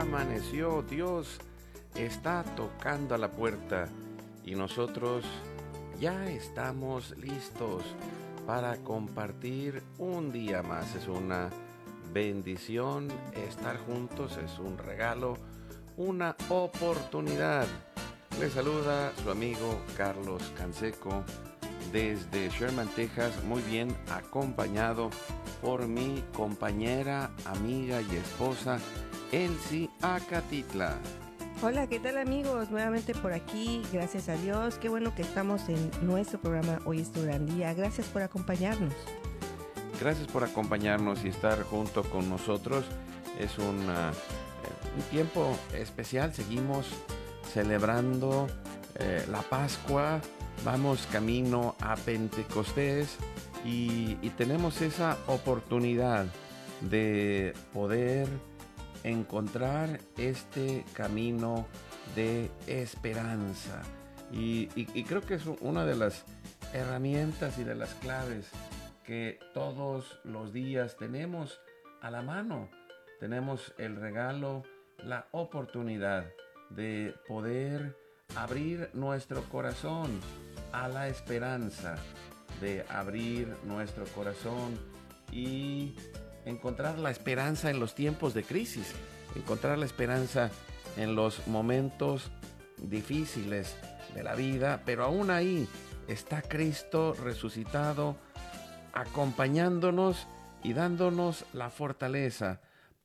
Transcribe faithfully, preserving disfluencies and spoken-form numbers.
amaneció, Dios está tocando a la puerta y nosotros ya estamos listos para compartir un día más. Es una bendición estar juntos, es un regalo, una oportunidad. Les saluda su amigo Carlos Canseco desde Sherman, Texas, muy bien acompañado por mi compañera, amiga y esposa Elsie Acatitla. Hola, ¿qué tal amigos? Nuevamente por aquí, gracias a Dios. Qué bueno que estamos en nuestro programa Hoy es tu gran día. Gracias por acompañarnos. Gracias por acompañarnos y estar junto con nosotros. Es una, un tiempo especial. Seguimos celebrando eh, la Pascua. Vamos camino a Pentecostés y, y tenemos esa oportunidad de poder encontrar este camino de esperanza. Y, y, y creo que es una de las herramientas y de las claves que todos los días tenemos a la mano. Tenemos el regalo, la oportunidad de poder abrir nuestro corazón a la esperanza, de abrir nuestro corazón y encontrar la esperanza en los tiempos de crisis, encontrar la esperanza en los momentos difíciles de la vida, pero aún ahí está Cristo resucitado, acompañándonos y dándonos la fortaleza